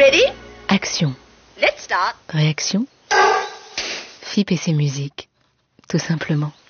Ready? Action. Let's start. Réaction. FIP et ses musiques. Tout simplement.